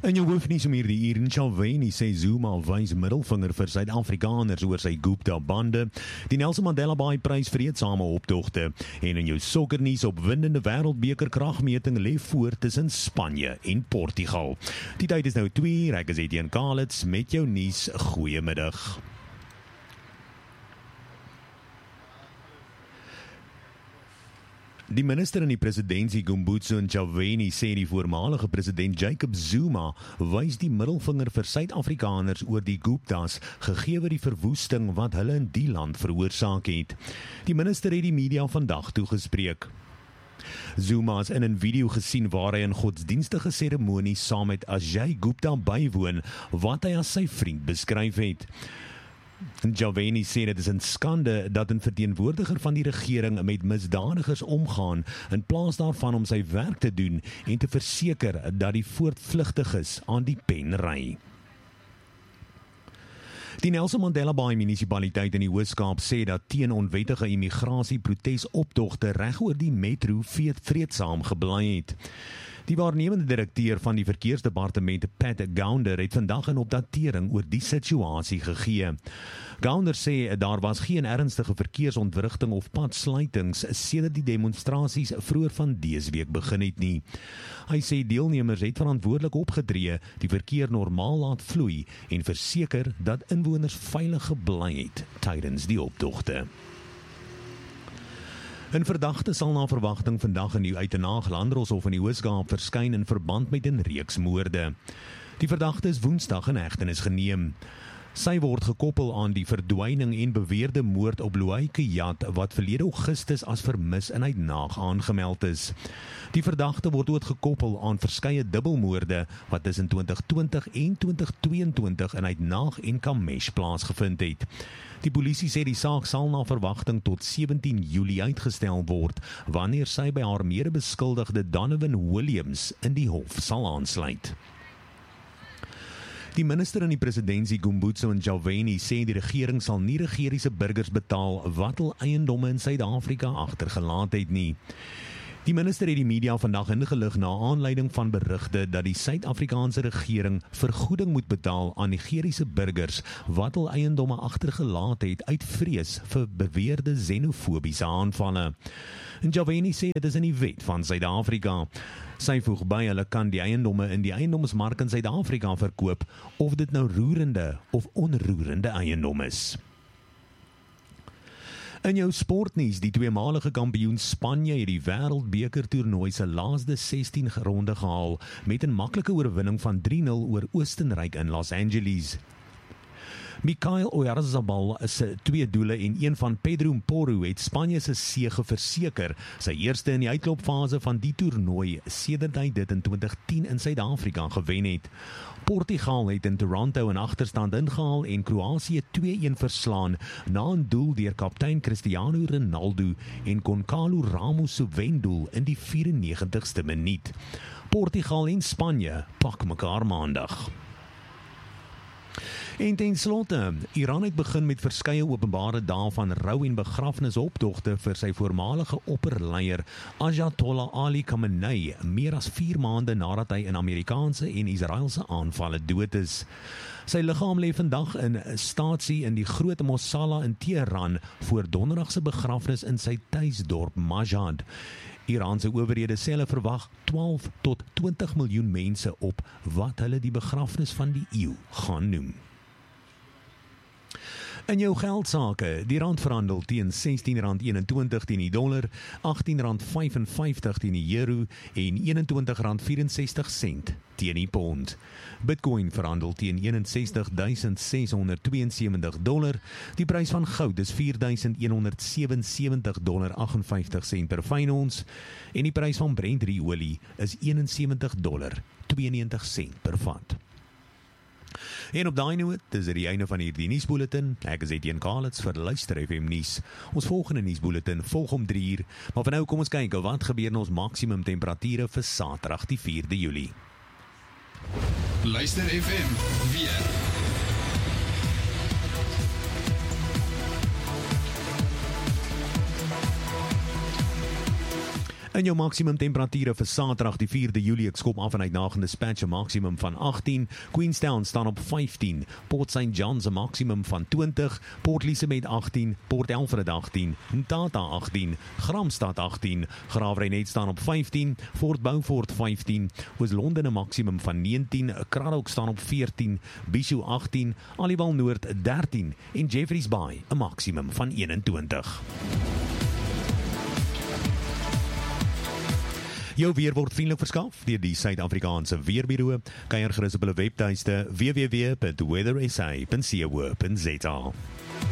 In jou hoofnuus om hierdie uur, Ntshavheni sê Zuma wys middelvinger vir Suid-Afrikaners oor sy Gupta-bande, die Nelson Mandela Bay prys vreedsame optogte, en in jou sokkernuus opwindende wêreldbeker kragmeting lê voor tussen Spanje en Portugal. Die tyd is nou 2, ek is Etienne Kalitz met jou nuus. Goeiemiddag. Die minister in die presidentsie Gumbutso Ntshavheni sê die voormalige president Jacob Zuma wys die middelvinger vir Suid-Afrikaners oor die Guptas, gegee die verwoesting wat hulle in die land veroorsaak het. Die minister het die media vandag toegespreek. Zuma is in 'n video gesien waar hy in godsdienstige seremonie saam met Ajay Gupta bywoon, wat hy as sy vriend beskryf het. Ntshavheni sê dit is 'n skande dat 'n verteenwoordiger van die regering met misdadigers omgaan, in plaas daarvan om sy werk te doen en te verseker dat die voortvlugtiges aan die pen ry. Die Nelson Mandela Bay munisipaliteit in die Oos-Kaap sê dat teen onwettige immigrasie protesoptogte reg oor die metro vreedsaam gebly het. Die waarnemende direkteur van die verkeersdepartement, Pat Gounder, het vandag 'n opdatering oor die situasie gegee. Gounder sê daar was geen ernstige verkeersontwrigting of padsluitings sedert die demonstrasies vroeër van dese week begin het nie. Hy sê deelnemers het verantwoordelik opgetree, die verkeer normaal laat vloei en verseker dat inwoners veilig gebly het tydens die optogte. 'n verdagte sal na verwagting vandag in die Uitenhage Landdroshof in die Oos-Kaap verskyn in verband met 'n reeks moorde. Die verdagte is Woensdag in hegtenis geneem. Sy word gekoppel aan die verdwyning en beweerde moord op Louay Kiyat wat verlede Augustus as vermis in Uitenhage aangemeld is. Die verdagte word ook gekoppel aan verskeie dubbelmoorde wat tussen 2020 en 2022 in Uitenhage en Kamesh plaasgevind het. Die polisie sê die saak sal na verwagting tot 17 Julie uitgestel word, wanneer sy by haar medebeskuldigde Donovan Williams in die hof sal aansluit. Die minister in die presidentsie Gumbutso Ntshavheni sê die regering sal nie Nigeriese burgers betaal wat hul eiendomme in Suid-Afrika agtergelaat het nie. Die minister het die media vandag ingelig na aanleiding van berigte dat die Suid-Afrikaanse regering vergoeding moet betaal aan Nigeriese burgers wat hul eiendomme agtergelaat het uit vrees vir beweerde xenofobiese aanvalle. Ntshavheni sê dit is in die wet van Suid-Afrika. Sy voeg by, hulle kan die eiendomme in die eiendomsmark in Suid-Afrika verkoop, of dit nou roerende of onroerende eiendom is. In jou sportnuus, die tweemalige kampioen Spanje het die wêreldbeker toernooi se laaste 16 ronde gehaal met 'n maklike oorwinning van 3-0 oor Oostenryk in Los Angeles. Mikael Oyarzabal se 2 doele en een van Pedro Porro het Spanje se sege verseker, sy eerste in die uitklopfase van die toernooi sedert hy dit in 2010 in Suid-Afrika gewen het. Portugal het in Toronto 'n agterstand ingehaal en Kroasie 2-1 verslaan na 'n doel deur kaptein Cristiano Ronaldo en Goncalo Ramos se wendoel in die 94ste minuut. Portugal en Spanje pak mekaar maandag. En ten slotte, Iran het begin met verskeie openbare dae van rou en begrafnisoptogte vir sy voormalige opperleier Ayatollah Ali Khamenei, meer as 4 maande nadat hy in Amerikaanse en Israeliese aanvalle dood is. Sy liggaam lê vandag in staatsie in die groot Mosala in Teheran voor donderdag se begrafnis in sy tuisdorp Mashhad. Iraanse owerhede sê hulle verwag 12 tot 20 miljoen mense op wat hulle die begrafnis van die eeu gaan noem. In jou geldsake, die rand verhandel teen R16.21 teen die dollar, R18.55 teen die euro en R21.64 teen die pond. Bitcoin verhandel teen $61,672. Die prys van goud is $4,177,58 per fyn ons en die prys van Brent olie is $71,92 per vat. En op daai noot, dis die einde van hierdie nuusbulletin. Ek is Etienne Kalitz vir Luister FM nuus. Ons volgende nuusbulletin volg om 3 uur, maar vir nou kom ons kyk wat gebeur in ons maksimum temperature vir Saterdag die 4de Julie. Luister FM weer. In jou maksimum temperature vir Saterdag die 4de Julie, ek skop af en uitdagende Dispatch 'n maksimum van 18, Queenstown staan op 15, Port St John's 'n maksimum van 20, Port Elizabeth 18, Port Alfred 18, Mthatha 18, Gramstad 18, Graafrenet staan op 15, Fort Beaufort 15, Oos-London 'n maksimum van 19, Cradock staan op 14, Bhisho 18, Aliwal Noord 13 en Jeffreys Bay 'n maksimum van 21. Jou weer word vriendelik verskaf deur die Suid-Afrikaanse Weerbureau. Kyk gerus op hulle webtuiste www.weathersa.co.za.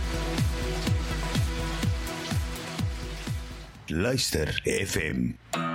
Luister FM.